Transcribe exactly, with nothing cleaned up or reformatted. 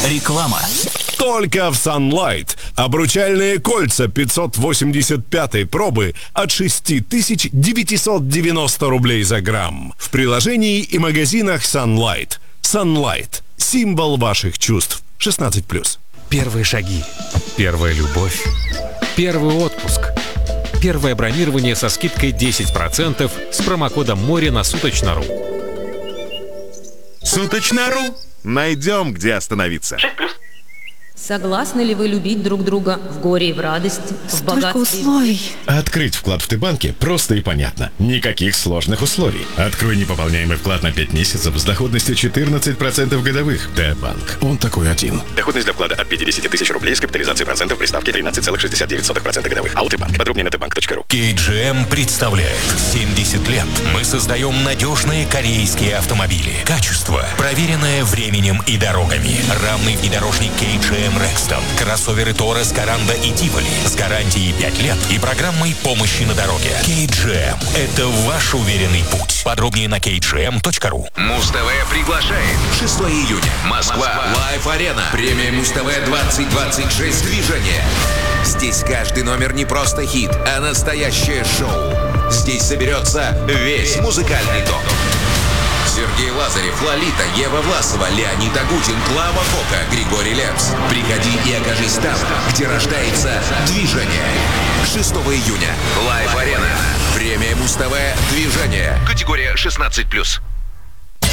Реклама. Только в Sunlight. Обручальные кольца пятьсот восемьдесят пятой пробы от шесть тысяч девятьсот девяносто рублей за грамм. В приложении и магазинах Sunlight. Sunlight. Символ ваших чувств. шестнадцать плюс. Первые шаги. Первая любовь. Первый отпуск. Первое бронирование со скидкой десять процентов с промокодом «Море» на Суточно.ру. Суточно.ру. Найдем, где остановиться. Согласны ли вы любить друг друга в горе и в радости, в Столько богатстве? условий. Открыть вклад в Т-банке просто и понятно. Никаких сложных условий. Открой непополняемый вклад на пять месяцев с доходностью четырнадцать процентов годовых. Т-банк. Он такой один. Доходность для вклада от пятьдесят тысяч рублей с капитализацией процентов при ставке тринадцать целых шестьдесят девять сотых процента годовых. Алтыбанк. Подробнее на тбанк точка ру. кей джи эм представляет семьдесят лет. Мы создаем надежные корейские автомобили. Качество, проверенное временем и дорогами. Равный внедорожник кей джи эм Рекстон. Кроссоверы Торрес, Каранда и Тиволи. С гарантией пять лет и программой помощи на дороге. кей джи эм – это ваш уверенный путь. Подробнее на кей джи эм точка ру. Муз-ТВ приглашает. шестого июня. Москва. Лайв-арена. Премия Муз-ТВ двадцать двадцать шесть движение. Здесь каждый номер не просто хит, а настоящее шоу. Здесь соберется весь музыкальный топ. Сергей Лазарев, Лолита, Ева Власова, Леонид Агутин, Клава Кока, Григорий Лепс. Приходи и окажись там, где рождается движение. шестого июня. Лайв-арена. Премия Муз-ТВ «Движение». Категория шестнадцать плюс.